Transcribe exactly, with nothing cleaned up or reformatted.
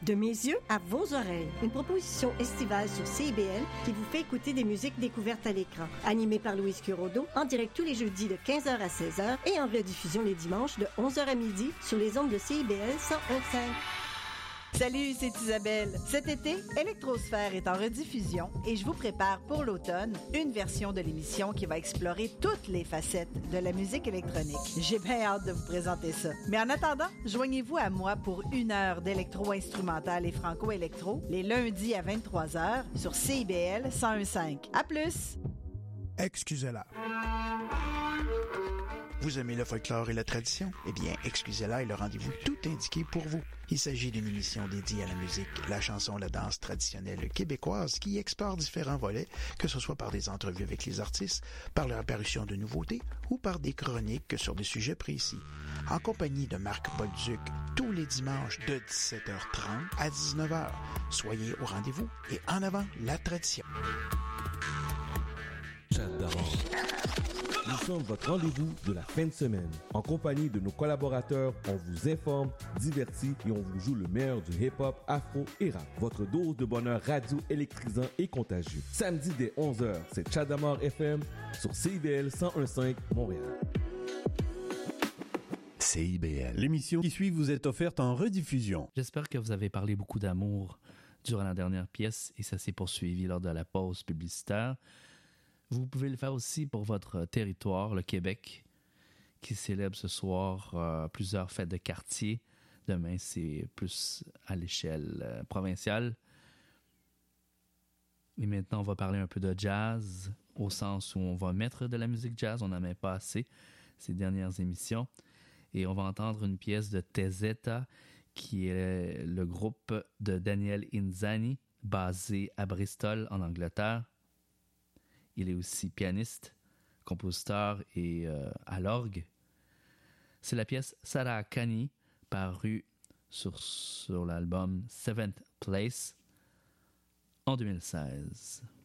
De mes yeux à vos oreilles, une proposition estivale sur C I B L qui vous fait écouter des musiques découvertes à l'écran. Animée par Louise Curodo, en direct tous les jeudis de quinze heures à seize heures et en rediffusion les dimanches de onze heures à midi sur les ondes de C I B L cent un virgule cinq. Salut, c'est Isabelle. Cet été, Électrosphère est en rediffusion et je vous prépare pour l'automne une version de l'émission qui va explorer toutes les facettes de la musique électronique. J'ai bien hâte de vous présenter ça. Mais en attendant, joignez-vous à moi pour une heure d'électro-instrumental et franco-électro les lundis à vingt-trois heures sur C I B L cent un virgule cinq. À plus! Excusez-la. Vous aimez le folklore et la tradition? Eh bien, Excusez-la est le rendez-vous tout indiqué pour vous. Il s'agit d'une émission dédiée à la musique, la chanson, la danse traditionnelle québécoise qui explore différents volets, que ce soit par des entrevues avec les artistes, par leur apparition de nouveautés ou par des chroniques sur des sujets précis. En compagnie de Marc Bolduc, tous les dimanches de dix-sept heures trente à dix-neuf heures. Soyez au rendez-vous et en avant la tradition. J'adore. Nous sommes votre rendez-vous de la fin de semaine. En compagnie de nos collaborateurs, on vous informe, divertit et on vous joue le meilleur du hip-hop, afro et rap. Votre dose de bonheur radio électrisant et contagieux. Samedi dès onze heures, c'est Chadamar F M sur C I B L cent un virgule cinq Montréal. C I B L. L'émission qui suit vous est offerte en rediffusion. J'espère que vous avez parlé beaucoup d'amour durant la dernière pièce et ça s'est poursuivi lors de la pause publicitaire. Vous pouvez le faire aussi pour votre territoire, le Québec, qui célèbre ce soir euh, plusieurs fêtes de quartier. Demain, c'est plus à l'échelle euh, provinciale. Et maintenant, on va parler un peu de jazz, au sens où on va mettre de la musique jazz. On n'en met pas assez ces dernières émissions. Et on va entendre une pièce de Tezeta, qui est le groupe de Daniel Inzani, basé à Bristol, en Angleterre. Il est aussi pianiste, compositeur et euh, à l'orgue. C'est la pièce Sarah Kani, parue sur, sur l'album Seventh Place en deux mille seize.